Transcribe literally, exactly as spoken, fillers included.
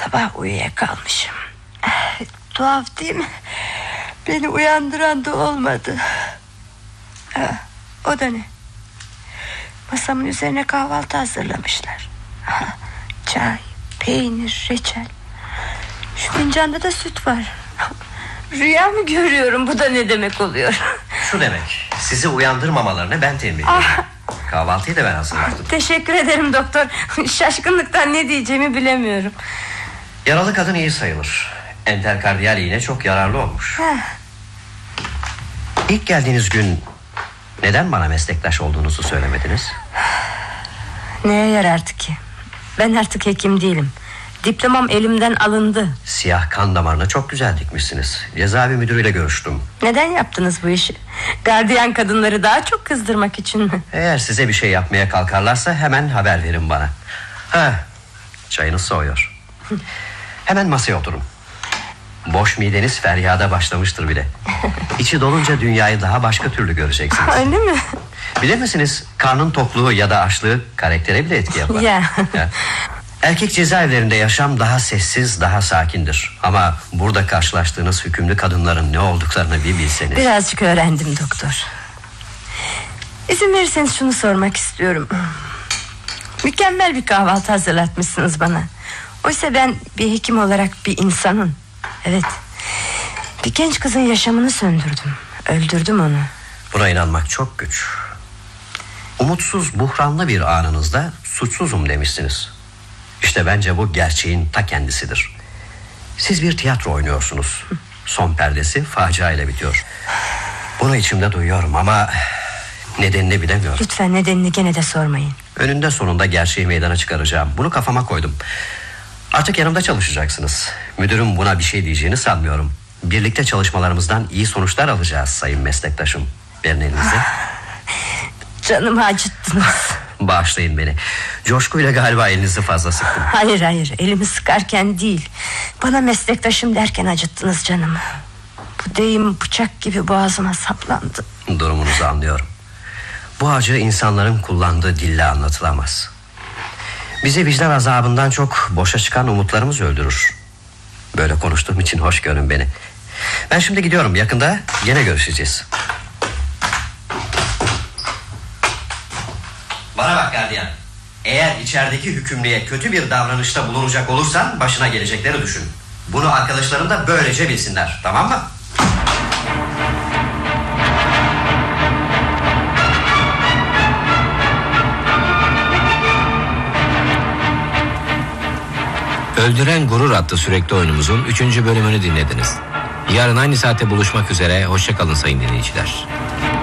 sabah uyuyakalmışım. Tuhaf değil mi? Beni uyandıran da olmadı. Ha, o da ne? Masamın üzerine kahvaltı hazırlamışlar. Ha, çay, peynir, reçel. Şu fincanda da süt var. Rüya mı görüyorum? Bu da ne demek oluyor? Şu demek, sizi uyandırmamalarını ben temin ediyorum. Ah. Kahvaltıyı da ben hazırladım. Teşekkür ederim doktor. Şaşkınlıktan ne diyeceğimi bilemiyorum. Yaralı kadın iyi sayılır. Enterkardiyal iğne çok yararlı olmuş. Heh. İlk geldiğiniz gün neden bana meslektaş olduğunuzu söylemediniz? Neye yarardı ki? Ben artık hekim değilim. Diplomam elimden alındı. Siyah kan damarını çok güzel dikmişsiniz. Cezaevi müdürüyle görüştüm. Neden yaptınız bu işi? Gardiyan kadınları daha çok kızdırmak için mi? Eğer size bir şey yapmaya kalkarlarsa hemen haber verin bana. Ha, çayınız soğuyor. Hemen masaya oturun. Boş mideniz feryada başlamıştır bile. İçi dolunca dünyayı daha başka türlü göreceksiniz. Öyle mi? Bilir misiniz, karnın tokluğu ya da açlığı karaktere bile etki yapar. Ya. Ya. Erkek cezaevlerinde yaşam daha sessiz, daha sakindir. Ama burada karşılaştığınız hükümlü kadınların ne olduklarını bir bilseniz. Birazcık öğrendim doktor. İzin verirseniz şunu sormak istiyorum. Mükemmel bir kahvaltı hazırlatmışsınız bana. Oysa ben bir hekim olarak bir insanın, evet, bir genç kızın yaşamını söndürdüm. Öldürdüm onu. Buna inanmak çok güç. Umutsuz, buhranlı bir anınızda suçsuzum demişsiniz. İşte bence bu gerçeğin ta kendisidir. Siz bir tiyatro oynuyorsunuz. Son perdesi facia ile bitiyor. Bunu içimde duyuyorum ama nedenini bilemiyorum. Lütfen nedenini gene de sormayın. Önünde sonunda gerçeği meydana çıkaracağım. Bunu kafama koydum. Artık yanımda çalışacaksınız. Müdürüm buna bir şey diyeceğini sanmıyorum. Birlikte çalışmalarımızdan iyi sonuçlar alacağız sayın meslektaşım. Verin elinizi. Canımı acıttınız. Bağışlayın beni. Coşkuyla galiba elinizi fazla sıktım. Hayır hayır, elimi sıkarken değil, bana meslektaşım derken acıttınız canımı. Bu deyim bıçak gibi boğazıma saplandı. Durumunuzu anlıyorum. Bu acı insanların kullandığı dille anlatılamaz. Bizi vicdan azabından çok boşa çıkan umutlarımız öldürür. Böyle konuştuğum için hoş görün beni. Ben şimdi gidiyorum, yakında gene görüşeceğiz. Bana bak gardiyan. Eğer içerideki hükümlüye kötü bir davranışta bulunacak olursan başına gelecekleri düşün. Bunu arkadaşların da böylece bilsinler, tamam mı? Öldüren Gurur adlı sürekli oyunumuzun üçüncü bölümünü dinlediniz. Yarın aynı saatte buluşmak üzere, hoşça kalın sayın dinleyiciler.